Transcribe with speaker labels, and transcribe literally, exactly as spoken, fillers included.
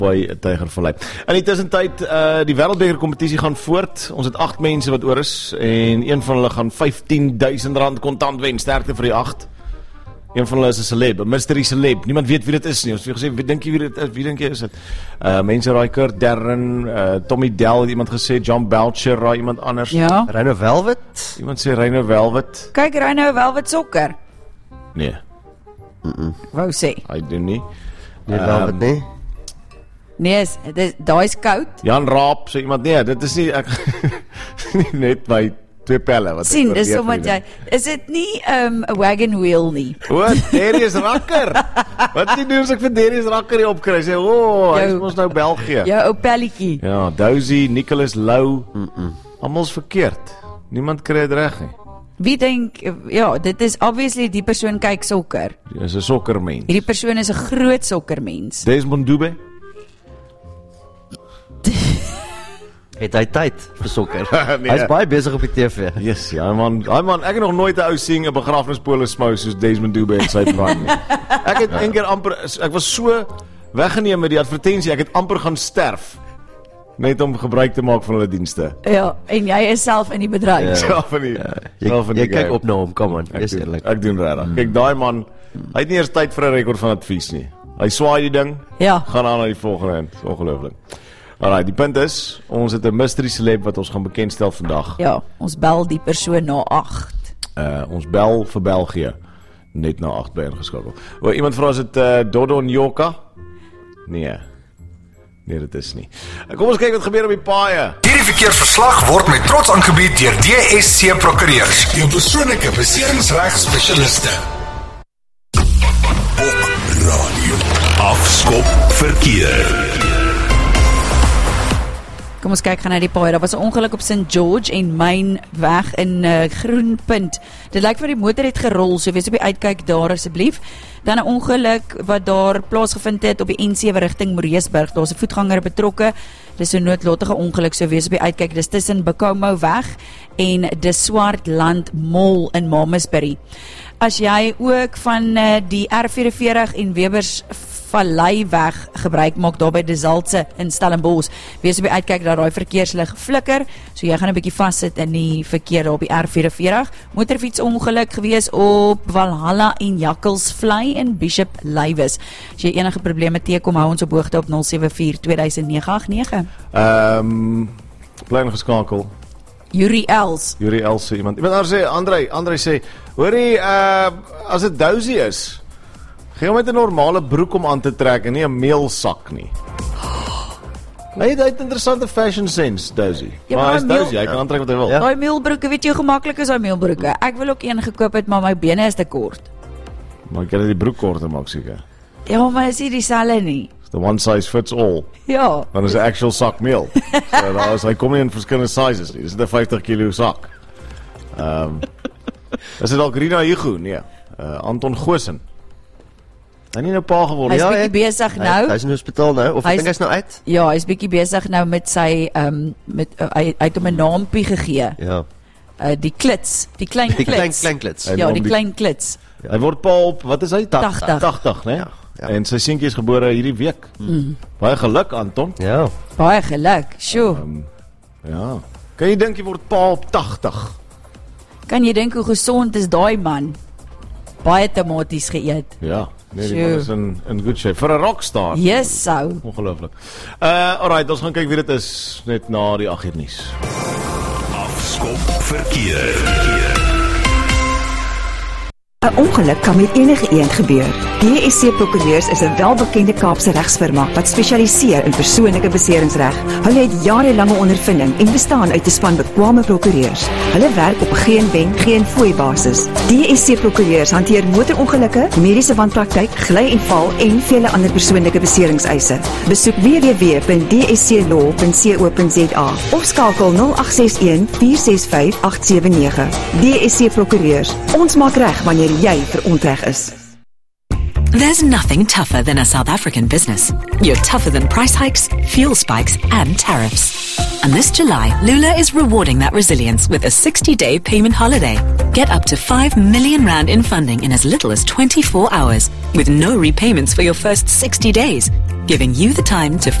Speaker 1: by Tygervallei. In die tussentyd, uh, die wêreldbeker kompetisie gaan voort. Ons het agt mense wat oor is en een van hulle gaan vyftien duisend rand kontant wen. Sterkte vir die agt. Een van hulle is 'n celeb, 'n mystery celeb. Niemand weet wie dit is nie. Ons het gesê, wie dink jy wie dit is? Wie dink jy is dit? Uh, mense raai Kurt Darren, uh, Tommy Dell het iemand gesê, John Belcher raai iemand anders.
Speaker 2: Ja.
Speaker 3: Rhino Velvet.
Speaker 1: Iemand sê Rhino Velvet.
Speaker 2: Kyk, Rhino Velvet sokker.
Speaker 1: Nee,
Speaker 2: Wou sê.
Speaker 1: hy doen nie.
Speaker 3: Nee, Velvet nie.
Speaker 2: Nee, is- dis- daai is koud.
Speaker 1: Jan Raap sê iemand, nee, dit is nie, ek, nie net by twee pelle. Wat
Speaker 2: Sien,
Speaker 1: ek
Speaker 2: dis
Speaker 1: probeer
Speaker 2: omdat
Speaker 1: vir
Speaker 2: jy, is dit nie um, 'n wagon wheel nie?
Speaker 1: O, Darius Rakker. Wat jy doen as ek vir Darius Rakker hier opkry? Sê, o, oh, hy is
Speaker 2: Jou-
Speaker 1: mos nou België.
Speaker 2: Jou ou pelletjie.
Speaker 1: Ja, Dousie, Nicholas Lou. Almal's verkeerd. Niemand kry dit reg nie.
Speaker 2: Wie dink, ja, dit is obviously die persoon kyk sokker.
Speaker 1: Hy is 'n sokkermens.
Speaker 2: Hierdie persoon is 'n groot sokkermens.
Speaker 1: Desmond Dube.
Speaker 3: Het hy tyd vir sokker?
Speaker 1: Nee.
Speaker 3: Hy's baie besig op die T V.
Speaker 1: Yes, ja man, hy man, ek het nog nooit 'n ou sien 'n begrafnispole smou soos Desmond Dube en sy brand nie. Ek het een keer amper, ek was so weggeneem met die advertensie, ek het amper gaan sterf net om gebruik te maak van hulle dienste.
Speaker 2: Ja, en jy is self in die bedryf.
Speaker 1: Self van die,
Speaker 3: Jy,
Speaker 1: self van
Speaker 3: jy
Speaker 1: die
Speaker 3: kyk
Speaker 1: game.
Speaker 3: op na hom, kom aan,
Speaker 1: Ek
Speaker 3: wees
Speaker 1: doen,
Speaker 3: eerlik.
Speaker 1: ek doen regtig. Kyk, daai man, hy het nie eers tyd vir 'n rekord van advies nie. Hy swaai die ding,
Speaker 2: Ja.
Speaker 1: gaan aan na die volgende end. Ongelooflik. Alraai, die punt is, ons het 'n mystery celeb wat ons gaan bekendstel vandag.
Speaker 2: Ja, ons bel die persoon na agt.
Speaker 1: Uh, ons bel vir België net na agt by ingeskakel. O, iemand vra as dit uh, Dodo Njoka? Nee. Nee, dit is nie. Uh, kom ons kyk wat gebeur op die paaie.
Speaker 4: Hierdie verkeersverslag word met trots aangebied deur D S C Prokureurs, jou persoonlike beseringsregspesialiste. Op radio. Afskop verkeer.
Speaker 2: Kom ons kyk gaan na die paai. Daar was 'n ongeluk op Saint George en Main weg in uh, Groenpunt. Dit lyk vir die motor het gerol, so wees op die uitkyk daar asseblief. Dan 'n ongeluk wat daar plaasgevind het op die N sewe rigting Moreesburg. Daar's 'n voetganger betrokke. Dis 'n noodlottige ongeluk, so wees op die uitkyk. Dis tussen Bakomo weg en De Swartland Mall in Mamasbury. As jy ook van uh, die R vyf en Webers Vallei weg gebruik maak daar by Desaltse in Stellenbosch, wees op die uitkyk dat daai verkeerslig flikker, so jy gaan 'n bietjie vassit in die verkeer daar op die R vyf. Motorfiets ongeluk gewees op Valhalla en Jakkalsvlei in Bishop Lywes. As jy enige probleme teekom, hou ons op hoogte op nul sewe vier twee nege agt nege.
Speaker 1: Ehm, um, bly ingeskakel.
Speaker 2: Yuri Els.
Speaker 1: Yuri Els sê iemand. Iemand daar sê, Andrei, Andrei sê, hoorie, uh, as dit Dousie is, gee hom met 'n normale broek om aan te trek en nie 'n meelsak nie. Hy het, hy het interessante fashion sense, Dousie.
Speaker 2: Ja,
Speaker 1: maar
Speaker 2: maar
Speaker 1: hy is
Speaker 2: meel-
Speaker 1: Dousie, hy kan aantrek wat hy wil.
Speaker 3: Ja.
Speaker 2: Daai meelbroeke, weet jy hoe gemaklik is daai meelbroeke? Ek wil ook een gekoop het, maar my bene is te kort.
Speaker 1: Maar jy kan die broek korter maak seker.
Speaker 2: Ja, maar is nie dieselfde nie.
Speaker 1: The one size fits all.
Speaker 2: Ja.
Speaker 1: Dan is 'n actual sak meel. So daar is, hy kom nie in verskillende sizes nie. Dis 'n vyftig kilo sak. Ehm um, Is dit dalk Rina Hugo? Nee. Uh, Anton Goosen. Hy nie nou pa geword.
Speaker 2: Hy's
Speaker 1: Ja,
Speaker 2: bietjie
Speaker 1: ek-
Speaker 2: besig
Speaker 3: Hy,
Speaker 2: nou.
Speaker 3: hy's in die hospitaal nou, of
Speaker 2: Hy's-
Speaker 3: ek dink hy's nou uit?
Speaker 2: Ja, hy's bietjie besig nou met sy ehm um, met uh, hy, hy het hom 'n naampie gegee.
Speaker 3: Ja.
Speaker 2: Uh, die klits, die klein
Speaker 3: Die
Speaker 2: klits.
Speaker 3: klein klein klits.
Speaker 1: Hy
Speaker 2: Ja,
Speaker 1: noem
Speaker 2: die
Speaker 1: die-
Speaker 2: klein klits.
Speaker 1: Hy word pa op, wat is hy?
Speaker 2: tagtig.
Speaker 1: tagtig, né?
Speaker 3: Ja, ja.
Speaker 1: En sy seentjie is gebore hierdie week. Mm. Baie geluk, Anton.
Speaker 3: Ja.
Speaker 2: Baie geluk. Sjoe.
Speaker 1: Um, ja. Kan jy dink jy word pa op tagtig?
Speaker 2: Kan jy dink hoe gesond is daai man? Baie tomaties geëet.
Speaker 1: Ja. Nee, die
Speaker 2: Sjoe.
Speaker 1: man is in in good shape vir 'n rockstar.
Speaker 2: Yes, so.
Speaker 1: Ongelooflik. Uh, alright, ons gaan kyk wie dit is net na die agt uur nuus.
Speaker 4: Afskop verkeer.
Speaker 5: 'n Ongeluk kan met enige iemand gebeur. D S C Prokureurs is 'n welbekende Kaapse regsfirma wat spesialiseer in persoonlike beseringsreg. Hulle het jarelange ondervinding en bestaan uit 'n span bekwame prokureurs. Hulle werk op 'n geen wen, geen fooi basis. D S C Prokureurs hanteer motorongelukke, mediese wanpraktyk, gly en val en vele ander persoonlike beseringseise. Besoek w w w punt d s c law punt co punt z a of skakel nul agt ses een vier ses vyf agt sewe nege. D S C Prokureurs. Ons maak reg wanneer jy verontreg is.
Speaker 6: There's nothing tougher than a South African business. You're tougher than price hikes, fuel spikes, and tariffs. And this July, Lula is rewarding that resilience with a sixty-day payment holiday. Get up to five million rand in funding in as little as twenty-four hours, with no repayments for your first sixty days. giving you the time to